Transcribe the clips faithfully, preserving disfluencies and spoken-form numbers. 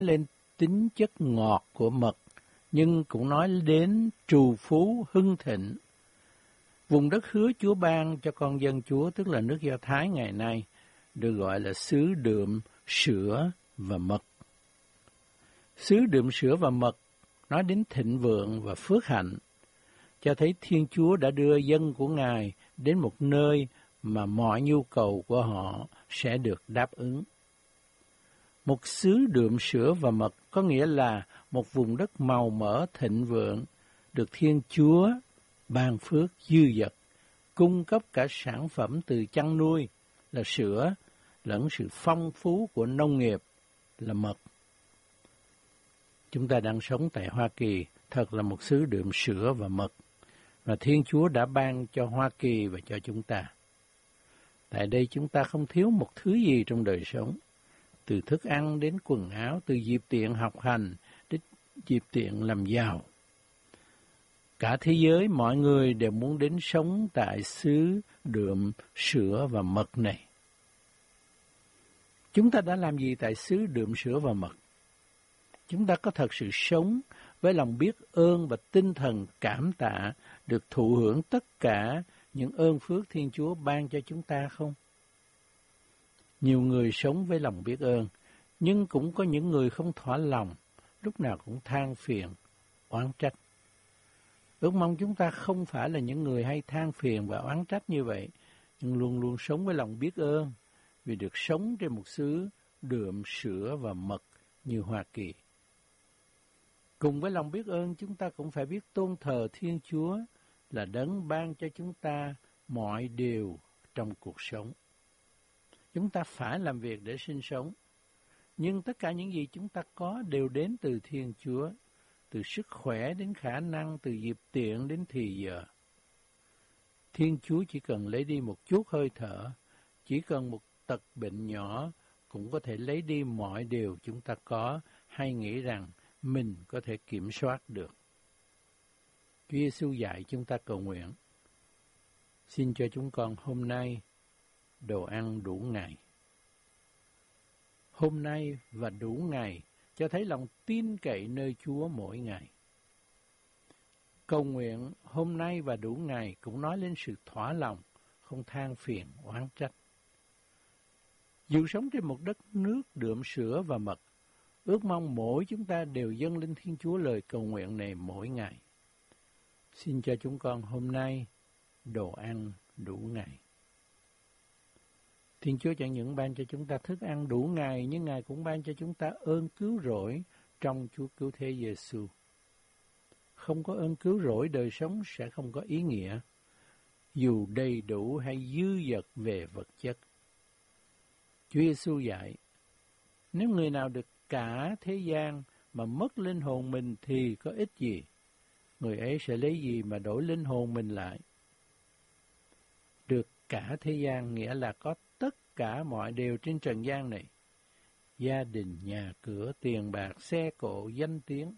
lên tính chất ngọt của mật, nhưng cũng nói đến trù phú hưng thịnh. Vùng đất hứa Chúa ban cho con dân Chúa, tức là nước Do Thái ngày nay, được gọi là xứ đượm sữa và mật. Xứ đượm sữa và mật nói đến thịnh vượng và phước hạnh, cho thấy Thiên Chúa đã đưa dân của Ngài đến một nơi mà mọi nhu cầu của họ sẽ được đáp ứng. Một xứ đượm sữa và mật có nghĩa là một vùng đất màu mỡ thịnh vượng, được Thiên Chúa ban phước dư dật, cung cấp cả sản phẩm từ chăn nuôi là sữa, lẫn sự phong phú của nông nghiệp là mật. Chúng ta đang sống tại Hoa Kỳ, thật là một xứ đượm sữa và mật, và Thiên Chúa đã ban cho Hoa Kỳ và cho chúng ta. Tại đây chúng ta không thiếu một thứ gì trong đời sống, từ thức ăn đến quần áo, từ dịp tiện học hành đến dịp tiện làm giàu. Cả thế giới mọi người đều muốn đến sống tại xứ đượm sữa và mật này. Chúng ta đã làm gì tại xứ đượm sữa và mật? Chúng ta có thật sự sống với lòng biết ơn và tinh thần cảm tạ, được thụ hưởng tất cả những ơn phước Thiên Chúa ban cho chúng ta không? Nhiều người sống với lòng biết ơn, nhưng cũng có những người không thỏa lòng, lúc nào cũng than phiền, oán trách. Ước mong chúng ta không phải là những người hay than phiền và oán trách như vậy, nhưng luôn luôn sống với lòng biết ơn, vì được sống trên một xứ đượm sữa và mật như Hoa Kỳ. Cùng với lòng biết ơn, chúng ta cũng phải biết tôn thờ Thiên Chúa là đấng ban cho chúng ta mọi điều trong cuộc sống. Chúng ta phải làm việc để sinh sống, nhưng tất cả những gì chúng ta có đều đến từ Thiên Chúa, từ sức khỏe đến khả năng, từ dịp tiện đến thì giờ. Thiên Chúa chỉ cần lấy đi một chút hơi thở, chỉ cần một tật bệnh nhỏ cũng có thể lấy đi mọi điều chúng ta có, hay nghĩ rằng mình có thể kiểm soát được. Chúa Giêsu dạy chúng ta cầu nguyện: xin cho chúng con hôm nay đồ ăn đủ ngày. Hôm nay và đủ ngày cho thấy lòng tin cậy nơi Chúa mỗi ngày. Cầu nguyện hôm nay và đủ ngày cũng nói lên sự thỏa lòng, không than phiền oán trách. Dù sống trên một đất nước đượm sữa và mật, ước mong mỗi chúng ta đều dâng lên Thiên Chúa lời cầu nguyện này mỗi ngày. Xin cho chúng con hôm nay đồ ăn đủ ngày. Thiên Chúa chẳng những ban cho chúng ta thức ăn đủ ngày, nhưng Ngài cũng ban cho chúng ta ơn cứu rỗi trong Chúa Cứu Thế Giêsu. Không có ơn cứu rỗi, đời sống sẽ không có ý nghĩa, dù đầy đủ hay dư dật về vật chất. Chúa Giêsu dạy: nếu người nào được cả thế gian mà mất linh hồn mình thì có ích gì? Người ấy sẽ lấy gì mà đổi linh hồn mình lại? Được cả thế gian nghĩa là có tất cả mọi điều trên trần gian này. Gia đình, nhà cửa, tiền bạc, xe cộ, danh tiếng.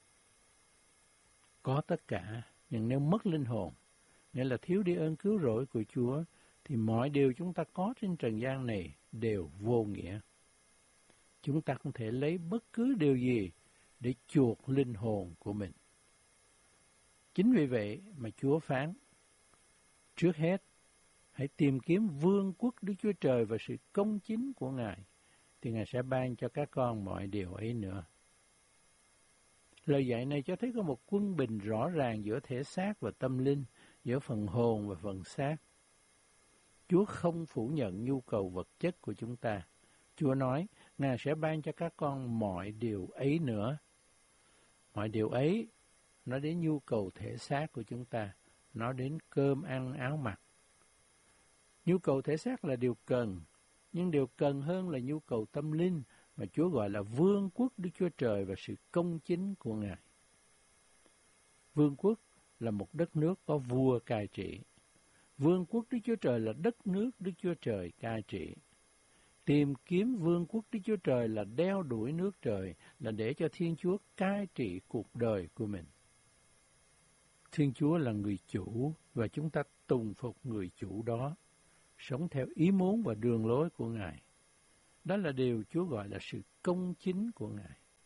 Có tất cả, nhưng nếu mất linh hồn, nghĩa là thiếu đi ơn cứu rỗi của Chúa, thì mọi điều chúng ta có trên trần gian này đều vô nghĩa. Chúng ta không thể lấy bất cứ điều gì để chuộc linh hồn của mình. Chính vì vậy mà Chúa phán: trước hết, hãy tìm kiếm vương quốc Đức Chúa Trời và sự công chính của Ngài, thì Ngài sẽ ban cho các con mọi điều ấy nữa. Lời dạy này cho thấy có một quân bình rõ ràng giữa thể xác và tâm linh, giữa phần hồn và phần xác. Chúa không phủ nhận nhu cầu vật chất của chúng ta. Chúa nói Ngài sẽ ban cho các con mọi điều ấy nữa. Mọi điều ấy nó đến nhu cầu thể xác của chúng ta, nó đến cơm ăn áo mặc. Nhu cầu thể xác là điều cần, nhưng điều cần hơn là nhu cầu tâm linh mà Chúa gọi là vương quốc Đức Chúa Trời và sự công chính của Ngài. Vương quốc là một đất nước có vua cai trị. Vương quốc Đức Chúa Trời là đất nước Đức Chúa Trời cai trị. Tìm kiếm vương quốc Đức Chúa Trời là đeo đuổi nước trời, là để cho Thiên Chúa cai trị cuộc đời của mình. Thiên Chúa là người chủ và chúng ta tùng phục người chủ đó, sống theo ý muốn và đường lối của Ngài. Đó là điều Chúa gọi là sự công chính của Ngài.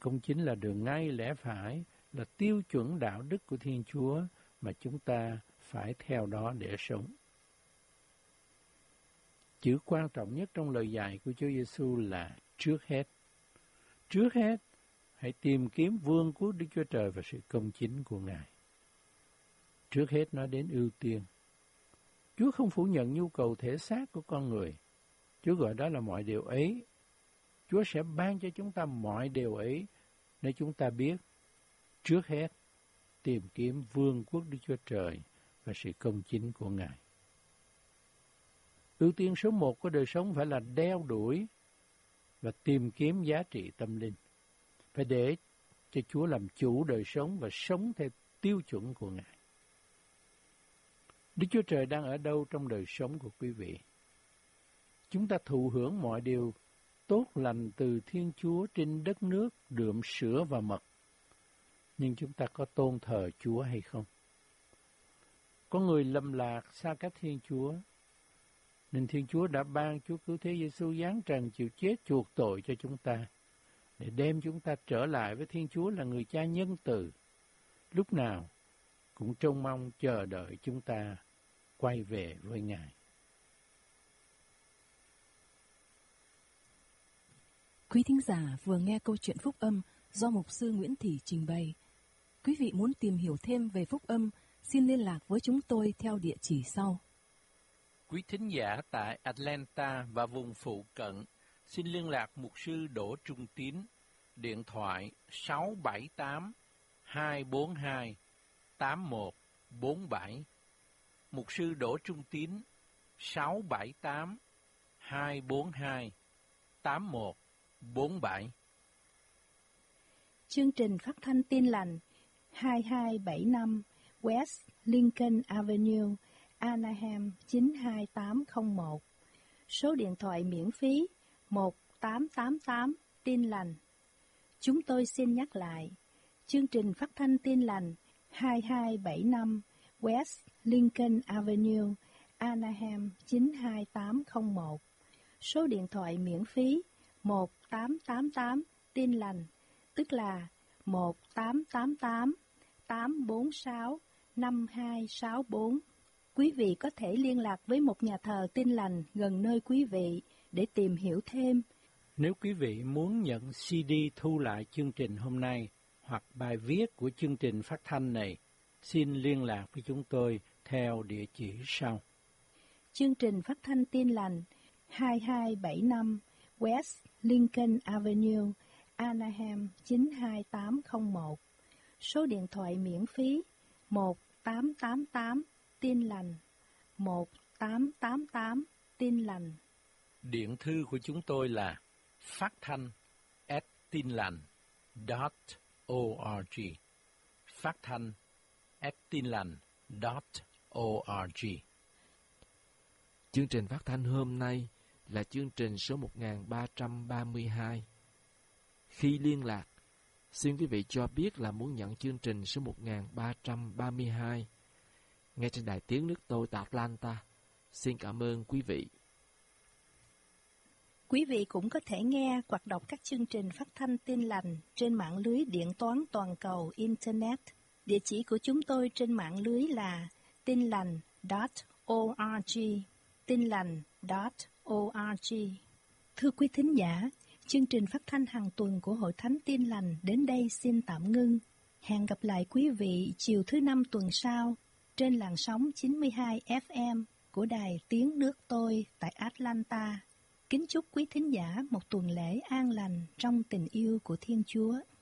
công chính là đường ngay lẽ phải, là tiêu chuẩn đạo đức của Thiên Chúa mà chúng ta phải theo đó để sống. Chữ quan trọng nhất trong lời dạy của Chúa Giêsu là trước hết. Trước hết, hãy tìm kiếm vương quốc Đức Chúa Trời và sự công chính của Ngài. Trước hết nói đến ưu tiên. Chúa không phủ nhận nhu cầu thể xác của con người. Chúa gọi đó là mọi điều ấy. Chúa sẽ ban cho chúng ta mọi điều ấy nếu chúng ta biết trước hết tìm kiếm vương quốc Đức Chúa Trời và sự công chính của Ngài. Ưu tiên số một của đời sống phải là đeo đuổi và tìm kiếm giá trị tâm linh. Phải để cho Chúa làm chủ đời sống và sống theo tiêu chuẩn của Ngài. Đức Chúa Trời đang ở đâu trong đời sống của quý vị? Chúng ta thụ hưởng mọi điều tốt lành từ Thiên Chúa trên đất nước đượm sữa và mật. Nhưng chúng ta có tôn thờ Chúa hay không? Có người lầm lạc xa cách Thiên Chúa, nên Thiên Chúa đã ban Chúa Cứu Thế Giêsu giáng trần chịu chết chuộc tội cho chúng ta, để đem chúng ta trở lại với Thiên Chúa là người Cha nhân từ, lúc nào cũng trông mong chờ đợi chúng ta quay về với Ngài. Quý thính giả vừa nghe câu chuyện phúc âm do Mục sư Nguyễn Thị trình bày. Quý vị muốn tìm hiểu thêm về phúc âm, xin liên lạc với chúng tôi theo địa chỉ sau. Quý thính giả tại Atlanta và vùng phụ cận, xin liên lạc Mục sư Đỗ Trung Tín, điện thoại sáu bảy tám hai bốn hai tám một bốn bảy. Mục sư Đỗ Trung Tín sáu bảy tám hai bốn hai tám một bốn bảy. Chương trình phát thanh Tin Lành hai hai bảy năm West Lincoln Avenue, Anaheim chín hai tám không một. Số điện thoại miễn phí một tám tám tám Tin Lành. Chúng tôi xin nhắc lại, chương trình phát thanh Tin Lành hai hai bảy năm West Lincoln Avenue, Anaheim chín hai tám không một. Số điện thoại miễn phí một tám tám tám Tin Lành, tức là một tám tám tám tám bốn sáu năm hai sáu bốn. Quý vị có thể liên lạc với một nhà thờ Tin Lành gần nơi quý vị để tìm hiểu thêm. Nếu quý vị muốn nhận xê đê thu lại chương trình hôm nay hoặc bài viết của chương trình phát thanh này, xin liên lạc với chúng tôi theo địa chỉ sau. Chương trình phát thanh Tin Lành hai hai bảy năm West Lincoln Avenue, Anaheim chín hai tám không một. Số điện thoại miễn phí một tám tám tám Tin Lành, một tám tám tám Tin Lành. Điện thư của chúng tôi là phát thanh at tinlành chấm org. Phát thanh at tinlành chấm org. Chương trình phát thanh hôm nay là chương trình số một nghìn ba trăm ba mươi hai. Khi liên lạc, xin quý vị cho biết là muốn nhận chương trình số một nghìn ba trăm ba mươi hai. Nghe trên đài tiếng nước tôi tại Atlanta. Xin cảm ơn quý vị. Quý vị cũng có thể nghe hoặc đọc các chương trình phát thanh Tin Lành trên mạng lưới điện toán toàn cầu Internet. Địa chỉ của chúng tôi trên mạng lưới là tinlành chấm org, tinlành chấm org. Thưa quý thính giả, chương trình phát thanh hàng tuần của Hội Thánh Tin Lành đến đây xin tạm ngưng. Hẹn gặp lại quý vị chiều thứ năm tuần sau trên làn sóng chín mươi hai ép em của Đài Tiếng Nước Tôi tại Atlanta. Kính chúc quý thính giả một tuần lễ an lành trong tình yêu của Thiên Chúa.